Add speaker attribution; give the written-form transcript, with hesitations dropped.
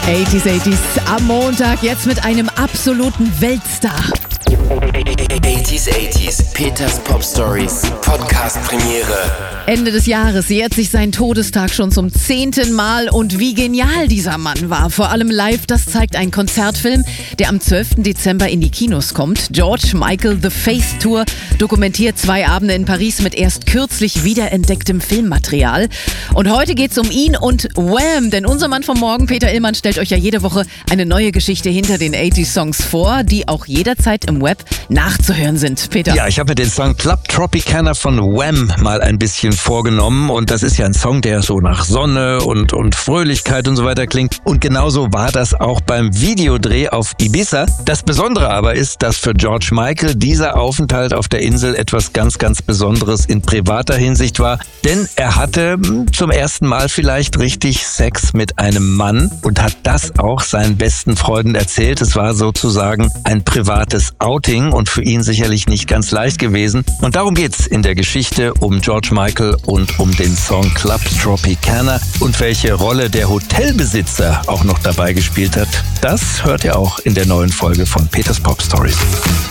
Speaker 1: 80s am Montag, jetzt mit einem absoluten Weltstar.
Speaker 2: 80s, Peters Pop Stories, Podcast-Premiere.
Speaker 1: Ende des Jahres jährt sich sein Todestag schon zum 10. Mal und wie genial dieser Mann war. Vor allem live, das zeigt ein Konzertfilm, der am 12. Dezember in die Kinos kommt. George Michael The Face Tour dokumentiert 2 Abende in Paris mit erst kürzlich wiederentdecktem Filmmaterial. Und heute geht's um ihn und Wham! Denn unser Mann vom Morgen, Peter Illmann, stellt euch ja jede Woche eine neue Geschichte hinter den 80s-Songs vor, die auch jederzeit im Web nachzuhören sind. Peter?
Speaker 3: Ja, ich habe mir den Song Club Tropicana von Wham! Mal ein bisschen vorgenommen und das ist ja ein Song, der so nach Sonne und Fröhlichkeit und so weiter klingt und genauso war das auch beim Videodreh auf Ibiza. Das Besondere aber ist, dass für George Michael dieser Aufenthalt auf der Insel etwas ganz, ganz Besonderes in privater Hinsicht war, denn er hatte zum ersten Mal vielleicht richtig Sex mit einem Mann und hat das auch seinen besten Freunden erzählt. Es war sozusagen ein privates Outing und für ihn sicherlich nicht ganz leicht gewesen. Und darum geht's in der Geschichte um George Michael und um den Song Club Tropicana und welche Rolle der Hotelbesitzer auch noch dabei gespielt hat. Das hört ihr auch in der neuen Folge von Peters Pop Stories.